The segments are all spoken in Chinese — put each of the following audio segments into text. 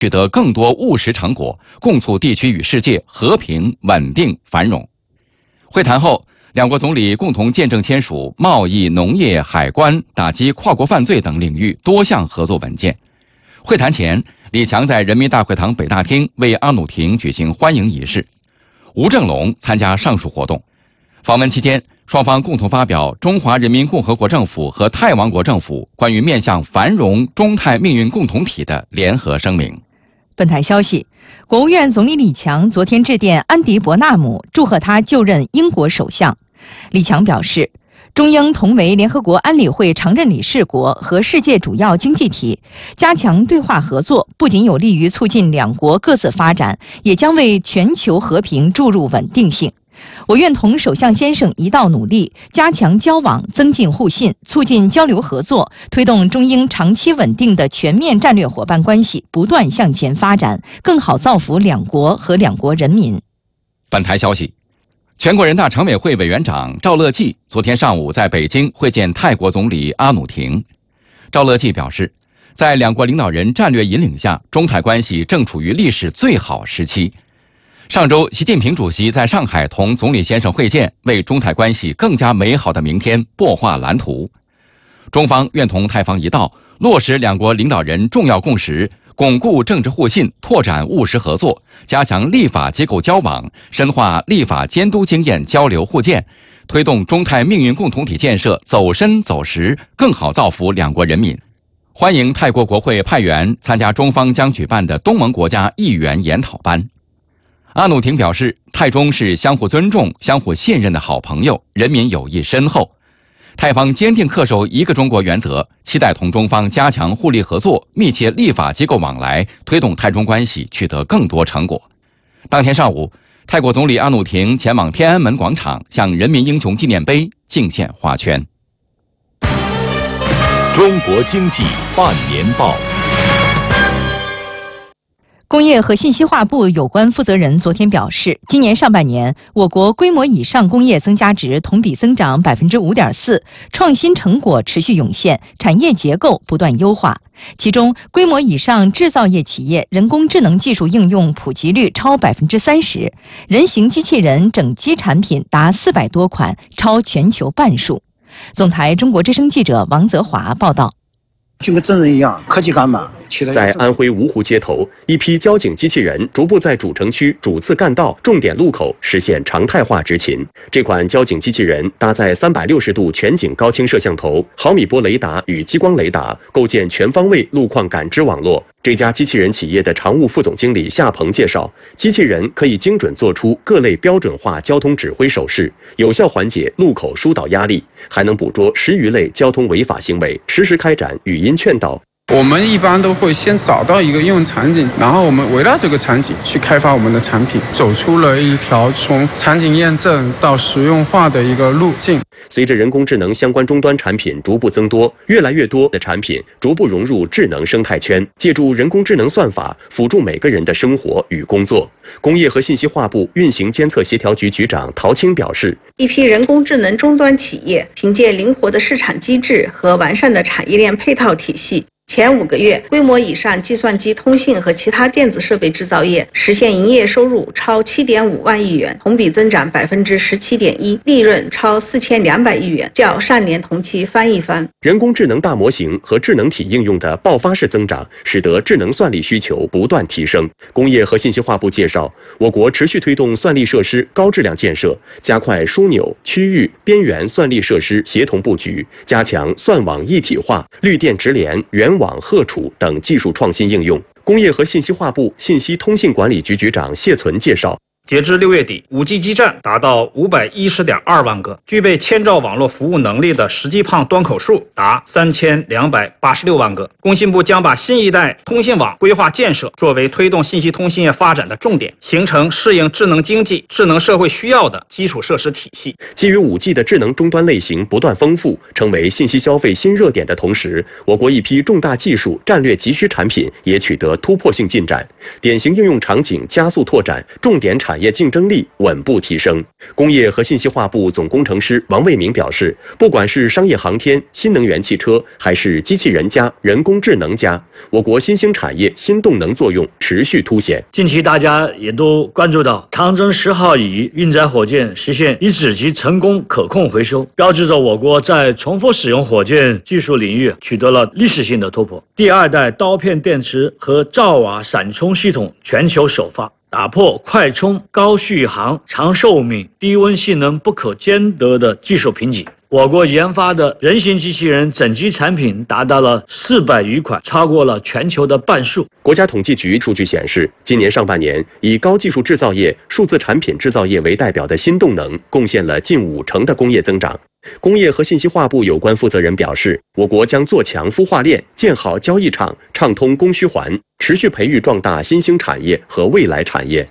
取得更多务实成果，共促地区与世界和平、稳定、繁荣。会谈后，两国总理共同见证签署贸易、农业、海关、打击跨国犯罪等领域多项合作文件。会谈前，李强在人民大会堂北大厅为阿努廷举行欢迎仪式，吴正龙参加上述活动。访问期间，双方共同发表中华人民共和国政府和泰王国政府关于面向繁荣中泰命运共同体的联合声明。 本台消息，国务院总理李强昨天致电安迪伯纳姆，祝贺他就任英国首相。李强表示，中英同为联合国安理会常任理事国和世界主要经济体，加强对话合作不仅有利于促进两国各自发展，也将为全球和平注入稳定性。我愿同首相先生一道努力，加强交往，增进互信，促进交流合作，推动中英长期稳定的全面战略伙伴关系不断向前发展，更好造福两国和两国人民。 本台消息，全国人大常委会委员长赵乐际昨天上午在北京会见泰国总理阿努廷。赵乐际表示，在两国领导人战略引领下，中泰关系正处于历史最好时期。上周，习近平主席在上海同总理先生会见，为中泰关系更加美好的明天擘画蓝图。中方愿同泰方一道，落实两国领导人重要共识，巩固政治互信，拓展务实合作，加强立法机构交往，深化立法监督经验交流互鉴，推动中泰命运共同体建设走深走实，更好造福两国人民。欢迎泰国国会派员参加中方将举办的东盟国家议员研讨班。阿努廷表示，泰中是相互尊重、相互信任的好朋友，人民友谊深厚。泰方坚定恪守一个中国原则，期待同中方加强互利合作，密切立法机构往来，推动泰中关系取得更多成果。当天上午，泰国总理阿努廷前往天安门广场，向人民英雄纪念碑敬献花圈。 中国经济半年报。 工业和信息化部有关负责人昨天表示，今年上半年，我国规模以上工业增加值同比增长 5.4%， 创新成果持续涌现，产业结构不断优化。其中，规模以上制造业企业人工智能技术应用普及率超 30%， 人形机器人整机产品达400多款，超全球半数。总台中国之声记者王泽华报道。 就跟真人一样，科技感满。 在安徽芜湖街头，一批交警机器人逐步在主城区主次干道、重点路口实现常态化执勤。这款交警机器人搭载360度全景高清摄像头、毫米波雷达与激光雷达，构建全方位路况感知网络。这家机器人企业的常务副总经理夏鹏介绍，机器人可以精准做出各类标准化交通指挥手势，有效缓解路口疏导压力，还能捕捉10余类交通违法行为，实时开展语音劝导。 我们一般都会先找到一个应用场景，然后我们围绕这个场景去开发我们的产品，走出了一条从场景验证到实用化的一个路径。 随着人工智能相关终端产品逐步增多，越来越多的产品逐步融入智能生态圈，借助人工智能算法辅助每个人的生活与工作。工业和信息化部运行监测协调局局长陶青表示， 一批人工智能终端企业凭借灵活的市场机制和完善的产业链配套体系，前5个月，规模以上计算机、通信和其他电子设备制造业实现营业收入超7.5万亿元，同比增长17.1%，利润超4200亿元，较上年同期翻一番。 人工智能大模型和智能体应用的爆发式增长，使得智能算力需求不断提升。工业和信息化部介绍，我国持续推动算力设施高质量建设，加快枢纽、区域、边缘算力设施协同布局，加强算网一体化、绿电直联、远网荷储等技术创新应用。工业和信息化部信息通信管理局局长谢存介绍， 截至6月底，5G 基站达到510.2万个，具备千兆网络服务能力的实际胖端口数达3286万个。工信部将把新一代通信网规划建设作为推动信息通信业发展的重点，形成适应智能经济、智能社会需要的基础设施体系。 基于5G 的智能终端类型不断丰富，成为信息消费新热点的同时，我国一批重大技术战略急需产品也取得突破性进展，典型应用场景加速拓展，重点产业竞争力稳步提升。工业和信息化部总工程师王卫民表示，不管是商业航天、新能源汽车，还是机器人加人工智能加，我国新兴产业新动能作用持续凸显。 近期大家也都关注到长征10号乙运载火箭实现一指级成功可控回收，标志着我国在重复使用火箭技术领域取得了历史性的突破。第2代刀片电池和兆瓦闪充系统全球首发，打破快充、高续航、长寿命、低温性能不可兼得的技术瓶颈。我国研发的人形机器人整机产品达到了400余款，超过了全球的半数。 国家统计局数据显示，今年上半年以高技术制造业、数字产品制造业为代表的新动能，贡献了近50%的工业增长。工业和信息化部有关负责人表示，我国将做强孵化链，建好交易场，畅通供需环，持续培育壮大新兴产业和未来产业。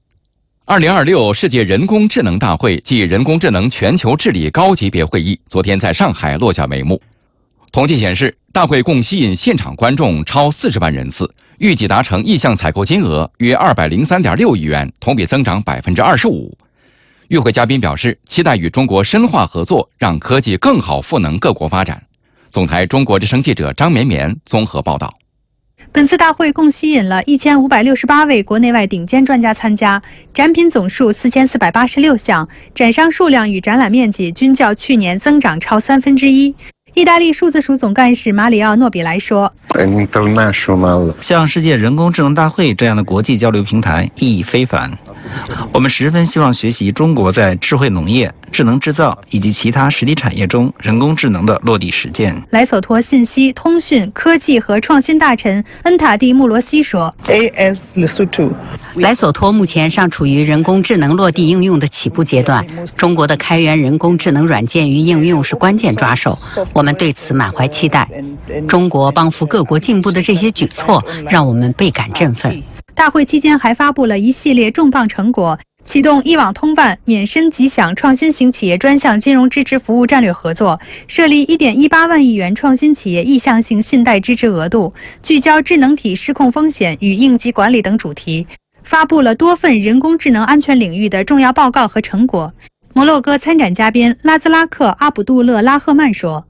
2026世界人工智能大会暨人工智能全球治理高级别会议昨天在上海落下帷幕。统计显示，大会共吸引现场观众超40万人次，预计达成意向采购金额约203.6亿元，同比增长25%。与会嘉宾表示，期待与中国深化合作，让科技更好赋能各国发展。总台中国之声记者张绵绵综合报道。 本次大会共吸引了1568位国内外顶尖专家参加，展品总数4486项，展商数量与展览面积均较去年增长超1/3。意大利数字署总干事马里奥·诺比莱说， 像世界人工智能大会这样的国际交流平台意义非凡。我们十分希望学习中国在智慧农业、智能制造以及其他实体产业中人工智能的落地实践。 莱索托信息、通讯、科技和创新大臣恩塔蒂·穆罗西说， 莱索托目前尚处于人工智能落地应用的起步阶段，中国的开源人工智能软件与应用是关键抓手，我们对此满怀期待。中国帮扶各国进步的这些举措让我们倍感振奋。 大会期间还发布了一系列重磅成果，启动一网通办、免申即享创新型企业专项金融支持服务战略合作，设立1.18万亿元创新企业意向性信贷支持额度，聚焦智能体失控风险与应急管理等主题，发布了多份人工智能安全领域的重要报告和成果。摩洛哥参展嘉宾拉兹拉克·阿卜杜勒拉赫曼说，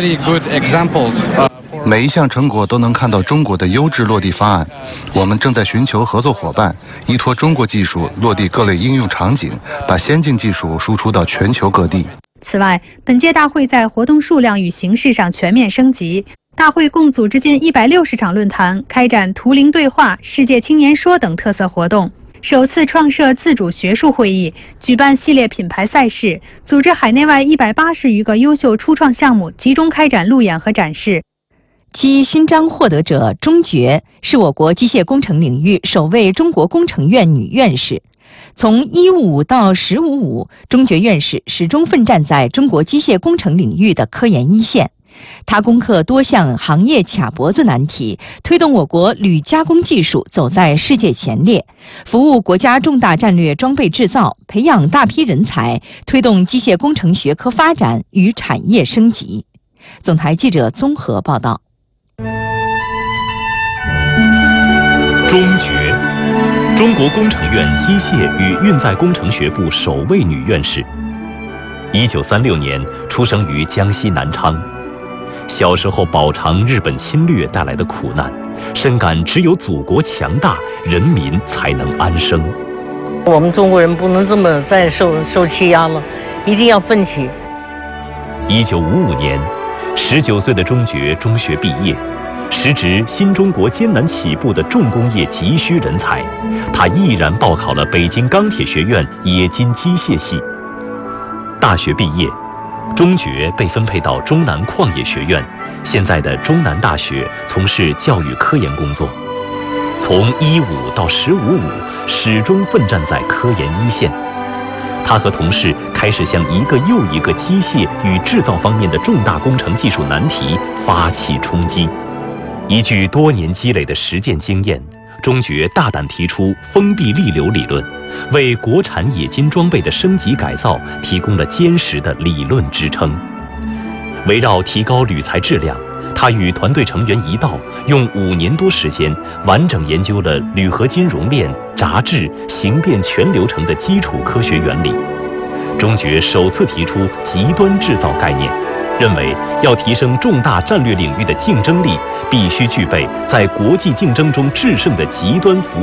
每一项成果都能看到中国的优质落地方案，我们正在寻求合作伙伴，依托中国技术落地各类应用场景，把先进技术输出到全球各地。 此外，本届大会在活动数量与形式上全面升级。大会共组织近160场论坛，开展图灵对话、世界青年说等特色活动，首次创设自主学术会议，举办系列品牌赛事，组织海内外180余个优秀初创项目集中开展路演和展示。 其勋章获得者钟珏是我国机械工程领域首位中国工程院女院士。从155到1055，钟珏院士始终奋战在中国机械工程领域的科研一线。他攻克多项行业卡脖子难题，推动我国铝加工技术走在世界前列，服务国家重大战略装备制造，培养大批人才，推动机械工程学科发展与产业升级。总台记者综合报道。 钟珏，中国工程院机械与运载工程学部首位女院士。1936年出生于江西南昌，小时候饱尝日本侵略带来的苦难，深感只有祖国强大，人民才能安生。 我们中国人不能这么再受欺压了，一定要奋起。 1955年，19岁的钟珏中学毕业。时值新中国艰难起步的重工业急需人才，他毅然报考了北京钢铁学院冶金机械系。大学毕业，钟珏被分配到中南矿业学院，现在的中南大学，从事教育科研工作。从15到1555，始终奋战在科研一线。他和同事开始向一个又一个机械与制造方面的重大工程技术难题发起冲击。依据多年积累的实践经验，钟珏大胆提出封闭力流理论，为国产冶金装备的升级改造提供了坚实的理论支撑。围绕提高铝材质量， 他与团队成员一道，用5年多时间，完整研究了铝合金熔炼、炸制、形变全流程的基础科学原理。中决首次提出极端制造概念，认为要提升重大战略领域的竞争力，必须具备在国际竞争中制胜的极端服务